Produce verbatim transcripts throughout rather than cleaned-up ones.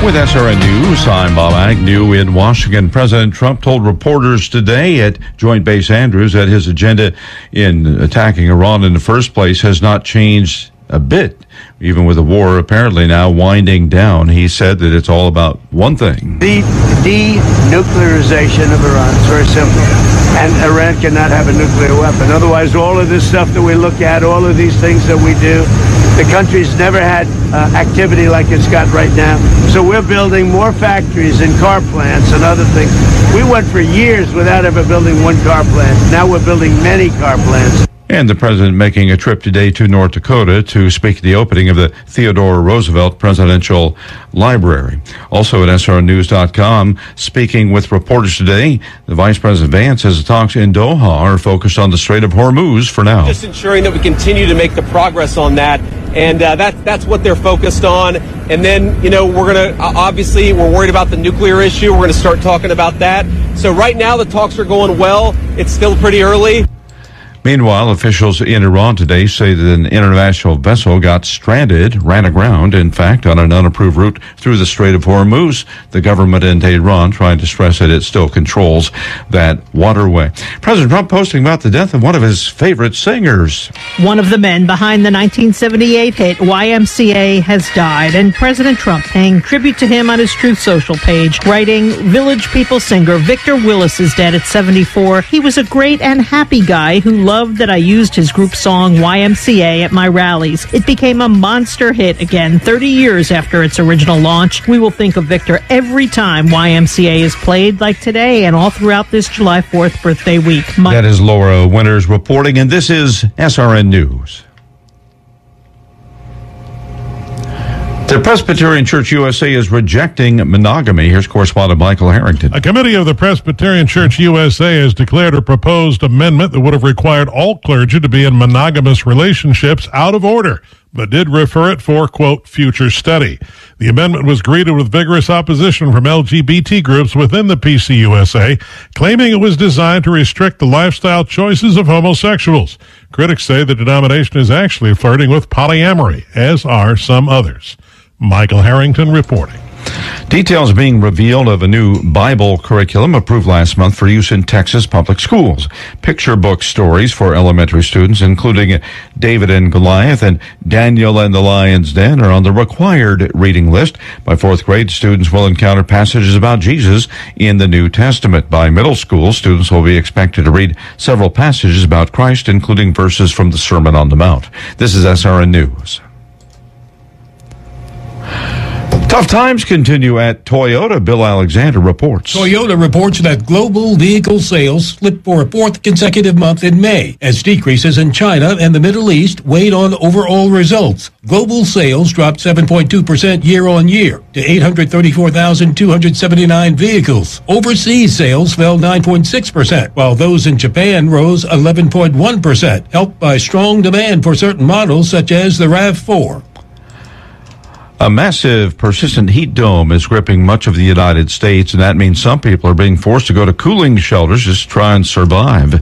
With S R N News, I'm Bob Agnew in Washington. President Trump told reporters today at Joint Base Andrews that his agenda in attacking Iran in the first place has not changed a bit. Even with the war apparently now winding down, he said that it's all about one thing. The denuclearization of Iran. It's very simple. And Iran cannot have a nuclear weapon. Otherwise, all of this stuff that we look at, all of these things that we do, the country's never had uh, activity like it's got right now. So we're building more factories and car plants and other things. We went for years without ever building one car plant. Now we're building many car plants. And the president making a trip today to North Dakota to speak at the opening of the Theodore Roosevelt Presidential Library. Also at S R N news dot com, speaking with reporters today, the Vice President Vance says the talks in Doha are focused on the Strait of Hormuz for now. Just ensuring that we continue to make the progress on that. And uh, that, that's what they're focused on. And then, you know, we're going to, uh, obviously, we're worried about the nuclear issue. We're going to start talking about that. So right now, the talks are going well. It's still pretty early. Meanwhile, officials in Iran today say that an international vessel got stranded, ran aground, in fact, on an unapproved route through the Strait of Hormuz. The government in Tehran trying to stress that it still controls that waterway. President Trump posting about the death of one of his favorite singers. One of the men behind the nineteen seventy-eight hit Y M C A has died, and President Trump paying tribute to him on his Truth Social page, writing, Village People singer Victor Willis is dead at seventy-four. He was a great and happy guy who loved that I used his group song Y M C A at my rallies. It became a monster hit again thirty years after its original launch. We will think of Victor every time Y M C A is played, like today and all throughout this July fourth birthday week. My- that is Laura Winters reporting, and this is S R N News. The Presbyterian Church U S A is rejecting monogamy. Here's correspondent Michael Harrington. A committee of the Presbyterian Church U S A has declared a proposed amendment that would have required all clergy to be in monogamous relationships out of order, but did refer it for, quote, future study. The amendment was greeted with vigorous opposition from L G B T groups within the P C U S A, claiming it was designed to restrict the lifestyle choices of homosexuals. Critics say the denomination is actually flirting with polyamory, as are some others. Michael Harrington reporting. Details being revealed of a new Bible curriculum approved last month for use in Texas public schools. Picture book stories for elementary students, including David and Goliath and Daniel and the Lion's Den, are on the required reading list. By fourth grade, students will encounter passages about Jesus in the New Testament. By middle school, students will be expected to read several passages about Christ, including verses from the Sermon on the Mount. This is S R N News. Tough times continue at Toyota. Bill Alexander reports. Toyota reports that global vehicle sales slipped for a fourth consecutive month in May, as decreases in China and the Middle East weighed on overall results. Global sales dropped seven point two percent year-on-year to eight hundred thirty-four thousand two hundred seventy-nine vehicles. Overseas sales fell nine point six percent, while those in Japan rose eleven point one percent, helped by strong demand for certain models such as the RAV four. A massive persistent heat dome is gripping much of the United States, and that means some people are being forced to go to cooling shelters just to try and survive.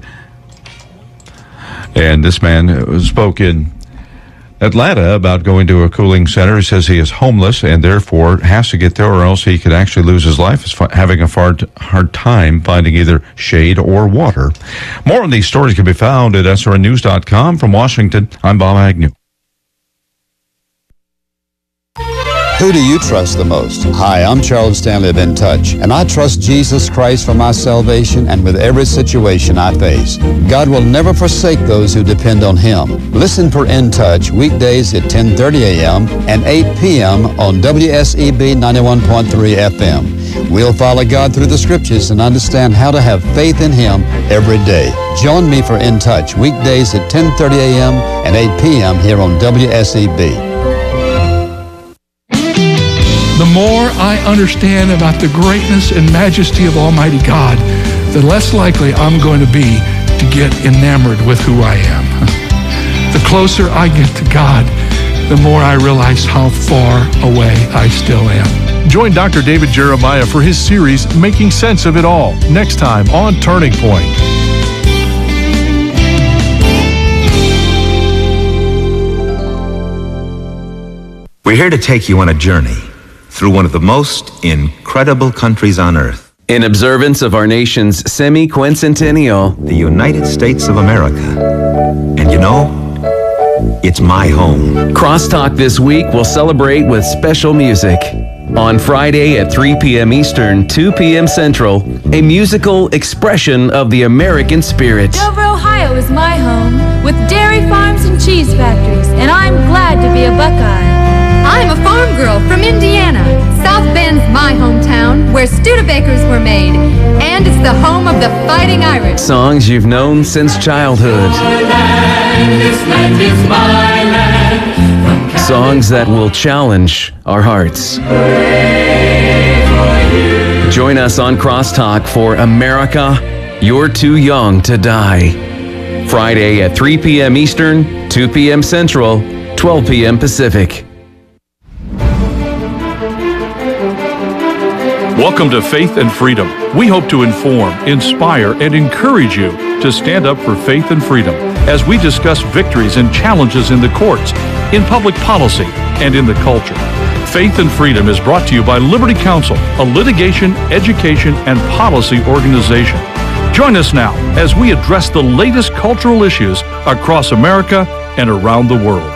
And this man spoke in Atlanta about going to a cooling center. He says he is homeless and therefore has to get there, or else he could actually lose his life. He's having a far t- hard time finding either shade or water. More on these stories can be found at S R N news dot com. From Washington, I'm Bob Agnew. Who do you trust the most? Hi, I'm Charles Stanley of In Touch, and I trust Jesus Christ for my salvation and with every situation I face. God will never forsake those who depend on Him. Listen for In Touch weekdays at ten thirty a.m. and eight p.m. on W S E B ninety-one point three F M. We'll follow God through the Scriptures and understand how to have faith in Him every day. Join me for In Touch weekdays at ten thirty a.m. and eight p.m. here on W S E B. The more I understand about the greatness and majesty of Almighty God, the less likely I'm going to be to get enamored with who I am. The closer I get to God, the more I realize how far away I still am. Join Doctor David Jeremiah for his series, Making Sense of It All, next time on Turning Point. We're here to take you on a journey through one of the most incredible countries on earth. In observance of our nation's semi-quincentennial, the United States of America. And you know, it's my home. Crosstalk this week will celebrate with special music. On Friday at three p.m. Eastern, two p.m. Central, a musical expression of the American spirit. Dover, Ohio is my home, with dairy farms and cheese factories, and I'm glad to be a Buckeye. I'm a farm girl from Indiana. South Bend's my hometown, where Studebakers were made, and it's the home of the Fighting Irish. Songs you've known since childhood. My land, this land is my land. Songs that will challenge our hearts. Join us on Crosstalk for America, You're Too Young to Die. Friday at three p.m. Eastern, two p.m. Central, twelve p.m. Pacific. Welcome to Faith and Freedom. We hope to inform, inspire, and encourage you to stand up for faith and freedom as we discuss victories and challenges in the courts, in public policy, and in the culture. Faith and Freedom is brought to you by Liberty Counsel, a litigation, education, and policy organization. Join us now as we address the latest cultural issues across America and around the world.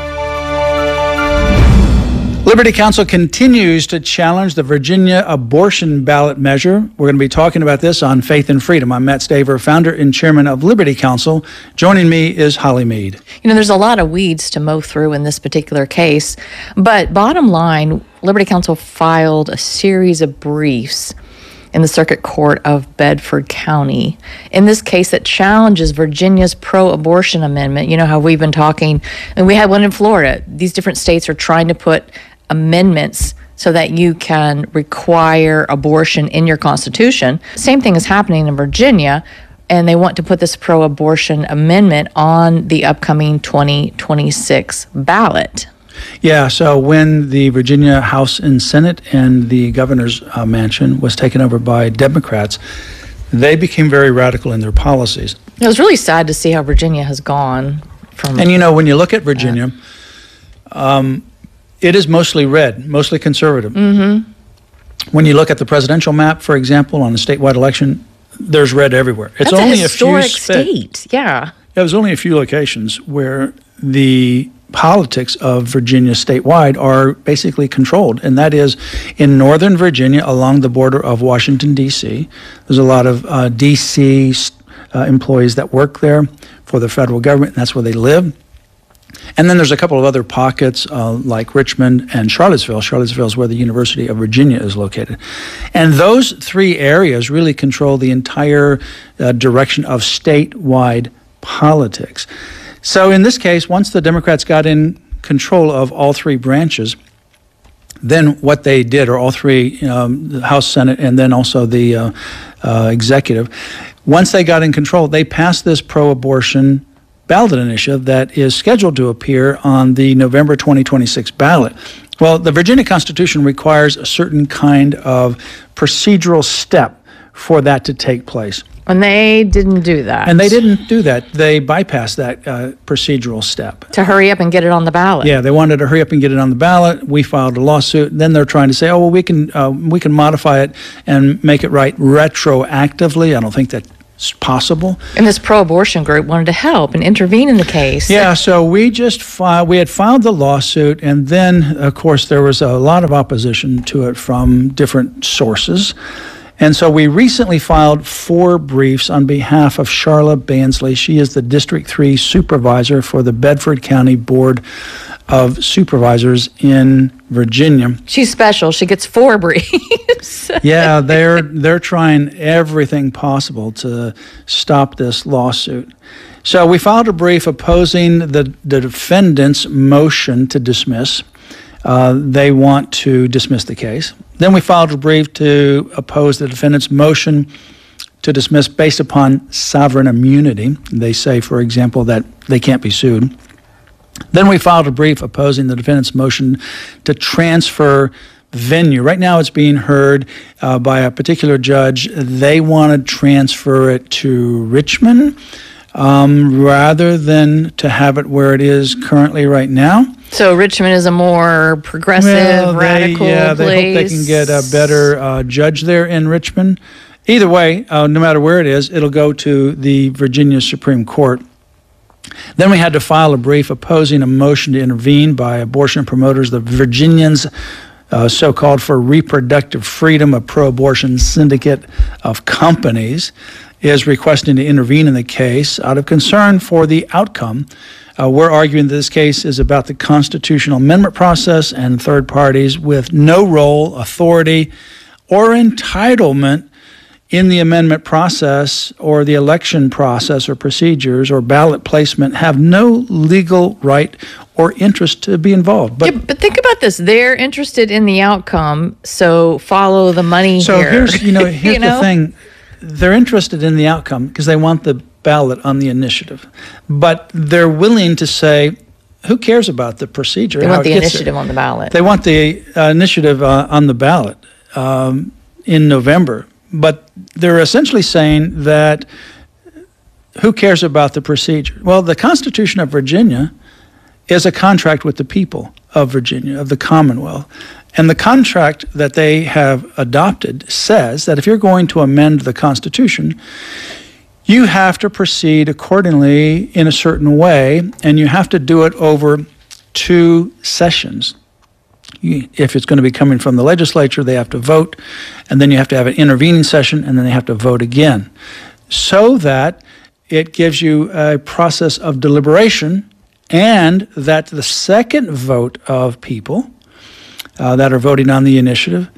Liberty Counsel continues to challenge the Virginia abortion ballot measure. We're going to be talking about this on Faith and Freedom. I'm Matt Staver, founder and chairman of Liberty Counsel. Joining me is Holly Mead. You know, there's a lot of weeds to mow through in this particular case, but bottom line, Liberty Counsel filed a series of briefs in the Circuit Court of Bedford County. In this case, that challenges Virginia's pro-abortion amendment. You know how we've been talking, and we had one in Florida. These different states are trying to put amendments so that you can require abortion in your Constitution. Same thing is happening in Virginia, and they want to put this pro-abortion amendment on the upcoming twenty twenty-six ballot. Yeah, so when the Virginia House and Senate and the governor's uh, mansion was taken over by Democrats, they became very radical in their policies. It was really sad to see how Virginia has gone from... And you know, when you look at Virginia, um, it is mostly red, mostly conservative. Mm-hmm. When you look at the presidential map, for example, on a statewide election, there's red everywhere. It's That's only a historic a few state, yeah. There's only a few locations where the politics of Virginia statewide are basically controlled, and that is in northern Virginia along the border of Washington, D C There's a lot of uh, D C uh, employees that work there for the federal government, and that's where they live. And then there's a couple of other pockets uh, like Richmond and Charlottesville. Charlottesville is where the University of Virginia is located. And those three areas really control the entire uh, direction of statewide politics. So in this case, once the Democrats got in control of all three branches, then what they did, or all three, um, the House, Senate, and then also the uh, uh, executive, once they got in control, they passed this pro-abortion ballot initiative that is scheduled to appear on the November twenty twenty-six ballot. Well, the Virginia Constitution requires a certain kind of procedural step for that to take place. And they didn't do that. And they didn't do that. They bypassed that uh, procedural step. To hurry up and get it on the ballot. Yeah, they wanted to hurry up and get it on the ballot. We filed a lawsuit. Then they're trying to say, oh, well, we can uh, we can modify it and make it right retroactively. I don't think that's possible. And this pro-abortion group wanted to help and intervene in the case. Yeah, so we just filed, we had filed the lawsuit, and then, of course, there was a lot of opposition to it from different sources. And so we recently filed four briefs on behalf of Charla Bansley. She is the District three Supervisor for the Bedford County Board of Supervisors in Virginia. She's special. She gets four briefs. Yeah, they're they're trying everything possible to stop this lawsuit. So we filed a brief opposing the, the defendant's motion to dismiss. Uh, they want to dismiss the case. Then we filed a brief to oppose the defendant's motion to dismiss based upon sovereign immunity. They say, for example, that they can't be sued. Then we filed a brief opposing the defendant's motion to transfer venue. Right now it's being heard uh, by a particular judge. They want to transfer it to Richmond. um, rather than to have it where it is currently right now. So Richmond is a more progressive, well, they, radical yeah, place. they hope they can get a better uh, judge there in Richmond. Either way, uh, no matter where it is, it'll go to the Virginia Supreme Court. Then we had to file a brief opposing a motion to intervene by abortion promoters, the Virginians, uh, so-called for reproductive freedom, a pro-abortion syndicate of companies, is requesting to intervene in the case out of concern for the outcome. Uh, we're arguing that this case is about the constitutional amendment process and third parties with no role, authority, or entitlement in the amendment process or the election process or procedures or ballot placement have no legal right or interest to be involved. But, yeah, but think about this. They're interested in the outcome, so follow the money so here. here's, you know, here's you know? the thing. They're interested in the outcome because they want the ballot on the initiative. But they're willing to say, who cares about the procedure? They how want the it gets initiative there? on the ballot. They want the uh, initiative uh, on the ballot um, in November. But they're essentially saying that who cares about the procedure? Well, the Constitution of Virginia is a contract with the people of Virginia, of the Commonwealth. And the contract that they have adopted says that if you're going to amend the Constitution, you have to proceed accordingly in a certain way, and you have to do it over two sessions. You, if it's going to be coming from the legislature, they have to vote, and then you have to have an intervening session, and then they have to vote again, so that it gives you a process of deliberation, and that the second vote of people uh, that are voting on the initiative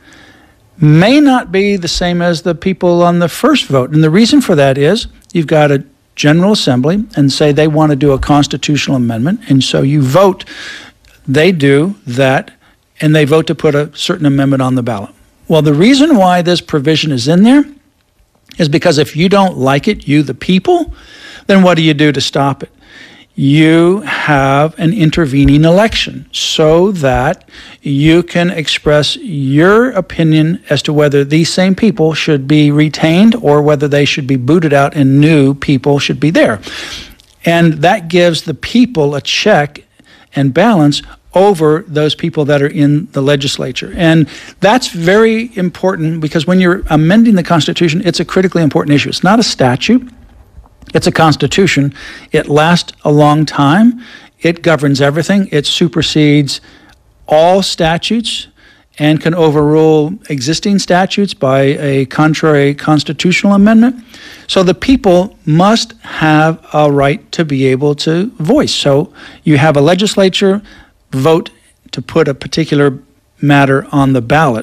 may not be the same as the people on the first vote. And the reason for that is you've got a General Assembly and say they want to do a constitutional amendment, and so you vote, they do that, and they vote to put a certain amendment on the ballot. Well, the reason why this provision is in there is because if you don't like it, you the people, then what do you do to stop it? You have an intervening election so that you can express your opinion as to whether these same people should be retained or whether they should be booted out and new people should be there. And that gives the people a check and balance over those people that are in the legislature. And that's very important because when you're amending the Constitution, it's a critically important issue. It's not a statute. It's a constitution. It lasts a long time. It governs everything. It supersedes all statutes and can overrule existing statutes by a contrary constitutional amendment. So the people must have a right to be able to voice. So you have a legislature vote to put a particular matter on the ballot.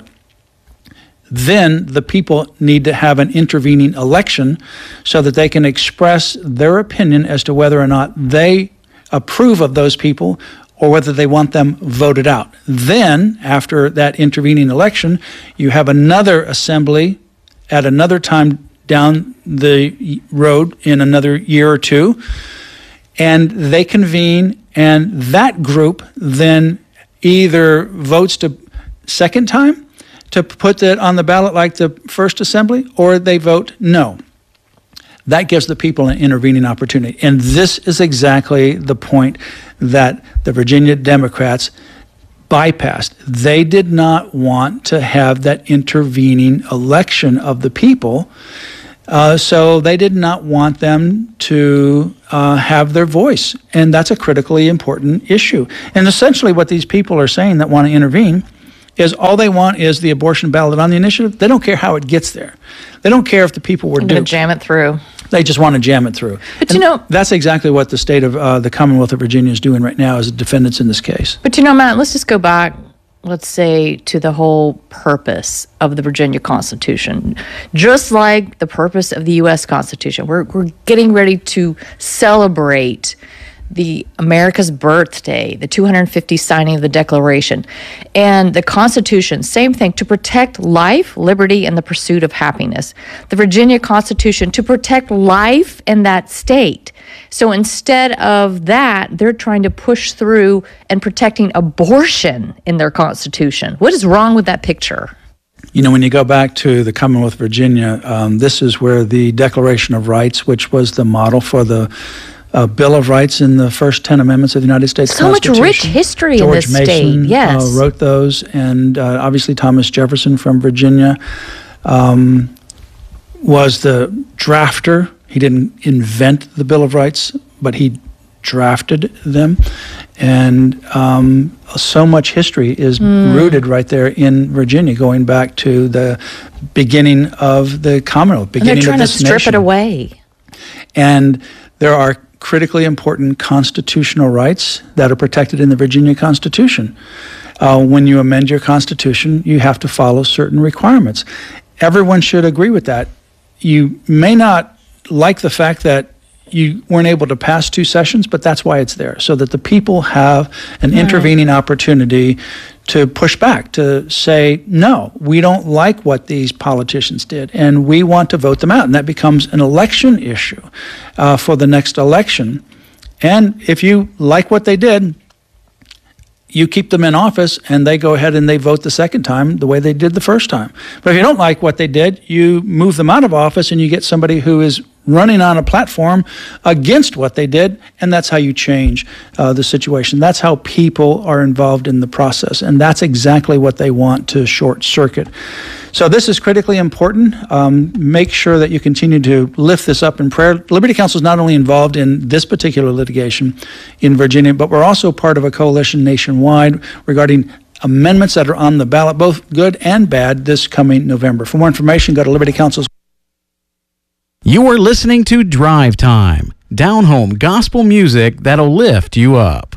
Then the people need to have an intervening election so that they can express their opinion as to whether or not they approve of those people or whether they want them voted out. Then, after that intervening election, you have another assembly at another time down the road in another year or two, and they convene, and that group then either votes to second time to put that on the ballot like the first assembly, or they vote no. That gives the people an intervening opportunity. And this is exactly the point that the Virginia Democrats bypassed. They did not want to have that intervening election of the people, uh, so they did not want them to uh, have their voice. And that's a critically important issue. And essentially what these people are saying that want to intervene is all they want is the abortion ballot on the initiative. They don't care how it gets there. They don't care if the people were I'm going duped. to jam it through. They just want to jam it through. But and you know, that's exactly what the state of uh, the Commonwealth of Virginia is doing right now as defendants in this case. But you know, Matt, let's just go back, let's say, to the whole purpose of the Virginia Constitution. Just like the purpose of the U S Constitution, we're we're getting ready to celebrate the America's birthday, the two hundred fiftieth signing of the Declaration, and the Constitution, same thing, to protect life, liberty, and the pursuit of happiness. The Virginia Constitution, to protect life in that state. So instead of that, they're trying to push through and protecting abortion in their Constitution. What is wrong with that picture? You know, when you go back to the Commonwealth of Virginia, um, this is where the Declaration of Rights, which was the model for the uh, Bill of Rights in the first ten amendments of the United States so Constitution. So much rich history George in this Mason, state, yes. Uh, wrote those, and uh, obviously Thomas Jefferson from Virginia um, was the drafter. He didn't invent the Bill of Rights, but he drafted them. And um, so much history is mm. rooted right there in Virginia, going back to the beginning of the Commonwealth, beginning and they're trying of this to strip nation. it away. And there are critically important constitutional rights that are protected in the Virginia Constitution. Uh, when you amend your Constitution, you have to follow certain requirements. Everyone should agree with that. You may not like the fact that you weren't able to pass two sessions, but that's why it's there, so that the people have an right. intervening opportunity to push back, to say, no, we don't like what these politicians did, and we want to vote them out. And that becomes an election issue uh, for the next election. And if you like what they did, you keep them in office, and they go ahead and they vote the second time the way they did the first time. But if you don't like what they did, you move them out of office, and you get somebody who is running on a platform against what they did, and that's how you change uh, the situation. That's how people are involved in the process, and that's exactly what they want to short circuit. So this is critically important. Um, make sure that you continue to lift this up in prayer. Liberty Counsel is not only involved in this particular litigation in Virginia, but we're also part of a coalition nationwide regarding amendments that are on the ballot, both good and bad, this coming November. For more information, go to Liberty Counsel's. You are listening to Drive Time, down-home gospel music that'll lift you up.